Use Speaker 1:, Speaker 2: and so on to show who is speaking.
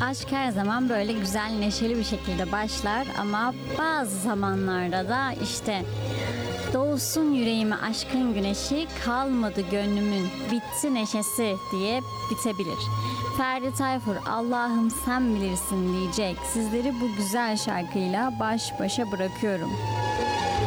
Speaker 1: Aşk her zaman böyle güzel, neşeli bir şekilde başlar ama bazı zamanlarda da işte doğsun yüreğime aşkın güneşi, kalmadı gönlümün, bitti neşesi diye bitebilir. Ferdi Tayfur Allah'ım sen bilirsin diyecek. Sizleri bu güzel şarkıyla baş başa bırakıyorum.